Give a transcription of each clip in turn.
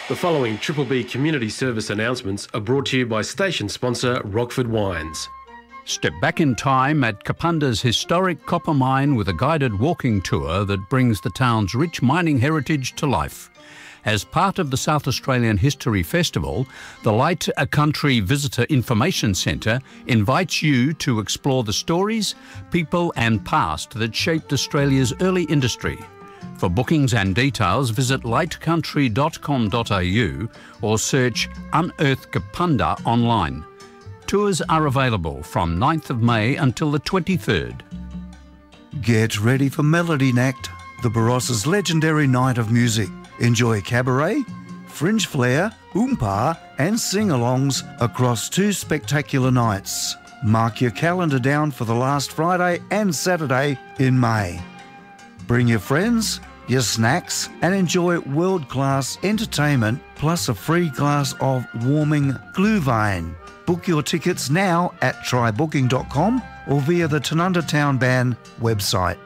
The following Triple B community service announcements are brought to you by station sponsor Rockford Wines. Step back in time at Kapunda's historic copper mine with a guided walking tour that brings the town's rich mining heritage to life. As part of the South Australian History Festival, the Light Country Visitor Information Centre invites you to explore the stories, people and past that shaped Australia's early industry. For bookings and details, visit lightcountry.com.au or search Unearth Kapunda online. Tours are available from 9th of May until the 23rd. Get ready for Melody Nacht, the Baross's legendary night of music. Enjoy cabaret, fringe flair, oompa and sing-alongs across 2 spectacular nights. Mark your calendar down for the last Friday and Saturday in May. Bring your friends, your snacks and enjoy world-class entertainment plus a free glass of warming glühwein. Book your tickets now at trybooking.com or via the Tanunda Town Band website.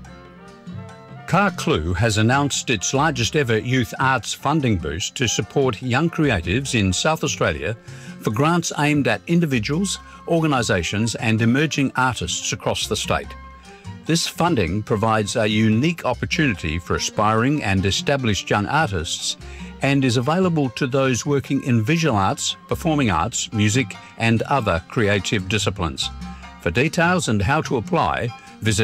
Carclu has announced its largest ever youth arts funding boost to support young creatives in South Australia for grants aimed at individuals, organisations and emerging artists across the state. This funding provides a unique opportunity for aspiring and established young artists and is available to those working in visual arts, performing arts, music and other creative disciplines. For details and how to apply, visit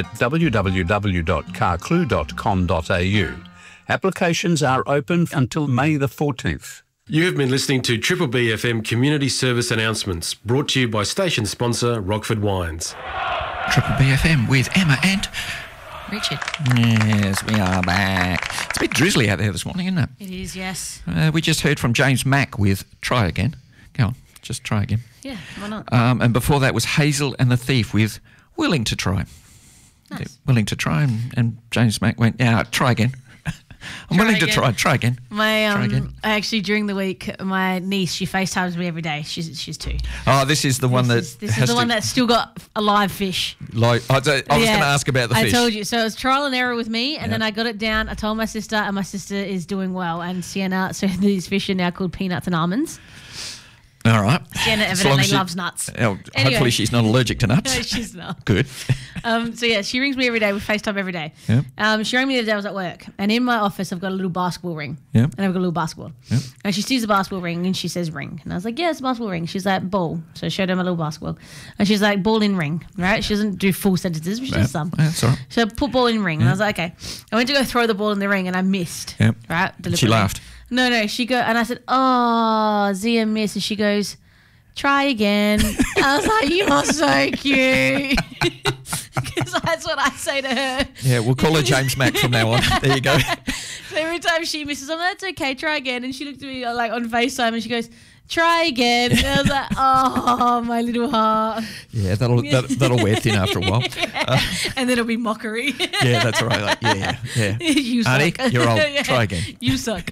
www.carclu.com.au. Applications are open until May the 14th. You have been listening to Triple B FM community service announcements brought to you by station sponsor Rockford Wines. Triple B FM with Emma and Richard. Yes, we are back. It's a bit drizzly out there this morning, isn't it? It is, yes. We just heard from James Mack with Try Again. Go on, just try again. Yeah, why not? And before that was Hazel and the Thief with Willing to Try. Nice. Yeah, willing to try, and James Mack went, yeah, try again. I'm willing to try again. Try again. Actually, during the week, my niece, she FaceTimes me every day. She's 2. Oh, this is the one This is the one that's still got a live fish. I was going to ask about the fish. I told you. So it was trial and error with me, and then I got it down. I told my sister, and my sister is doing well. And Sienna, so these fish are now called peanuts and almonds. All right. Sienna evidently loves nuts. Anyway. Hopefully she's not allergic to nuts. No, she's not. Good. So yeah, she rings me every day. We FaceTime every day. Yep. She rang me the other day I was at work, and in my office I've got a little basketball ring. Yep. And I've got a little basketball. Yep. And she sees the basketball ring and she says ring. And I was like, yeah, it's a basketball ring. She's like, ball. So I showed her my little basketball. And she's like, ball in ring, right? She doesn't do full sentences, but she does some. That's all right. So I put ball in ring. And I was like, okay. I went to go throw the ball in the ring and I missed. Yep. Right? She laughed. No, she go, and I said, oh, Zia missed. And she goes, try again. I was like, you are so cute. Because that's what I say to her. Yeah, we'll call her James Mack from now on. There you go. So every time she misses, I'm like, that's okay, try again. And she looked at me like on FaceTime and she goes, try again. And I was like, oh, my little heart. Yeah, that'll wear thin after a while. And then it'll be mockery. Yeah, that's right. Like, yeah. You suck. Auntie, you're old. Try again. You suck.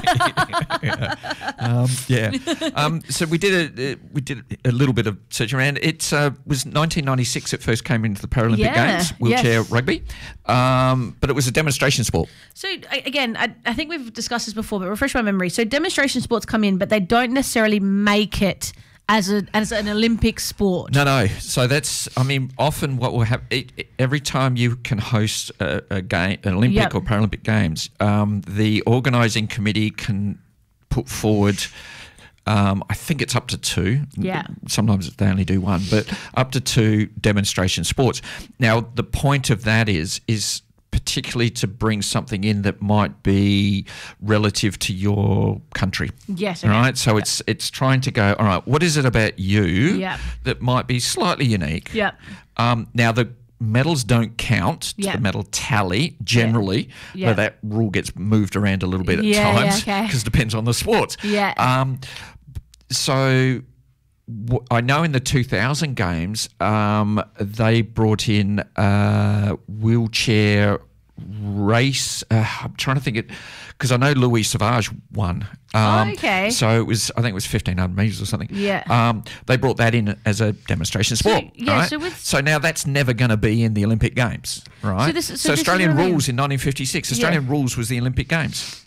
So we did a little bit of search around. It was 1996 it first came into the Paralympic Games, wheelchair rugby, but it was a demonstration sport. So again, I think we've discussed this before, but refresh my memory. So demonstration sports come in, but they don't necessarily make it as an Olympic sport. No. So that's, often what will happen, every time you can host a game, an Olympic or Paralympic Games, the organising committee can put forward, I think it's up to 2. Yeah. Sometimes they only do 1, but up to 2 demonstration sports. Now, the point of that is particularly to bring something in that might be relative to your country. Yes. Okay. Right? So it's trying to go, all right, what is it about you that might be slightly unique? Yep. Now, the medals don't count to the medal tally generally, though that rule gets moved around a little bit at times because it depends on the sports. Yeah. So I know in the 2000 games they brought in wheelchair race. I'm trying to think it because I know Louis Savage won. Okay. So I think it was 1500 metres or something. Yeah. They brought that in as a demonstration sport. Right? So now that's never going to be in the Olympic Games, right? So Australian rules in 1956. Australian rules was the Olympic Games.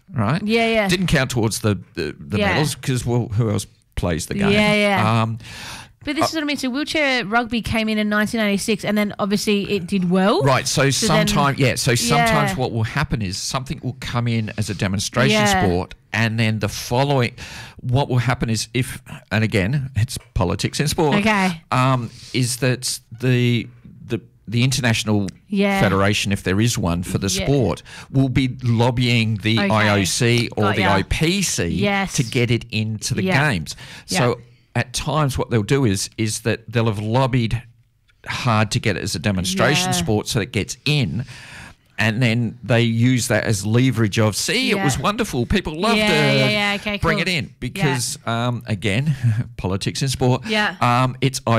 right? Yeah, yeah. Didn't count towards the Yeah. medals because, well, who else plays the game? Yeah, yeah. But this is what I mean. So wheelchair rugby came in 1986, and then obviously it did well. Right. So sometimes, Yeah. what will happen is something will come in as a demonstration Yeah. sport, and then what will happen is and again, it's politics in sport. Okay. Is that the international Yeah. federation, if there is one for the sport, will be lobbying the Okay. IOC or Got the ya. IPC Yes. to get it into the Yeah. games. Yeah. So at times what they'll do is that they'll have lobbied hard to get it as a demonstration Yeah. sport so it gets in, and then they use that as leverage of, it Yeah. was wonderful, people loved Yeah, it, yeah, yeah, okay, bring cool. it in, because again, politics in sport, Yeah. it's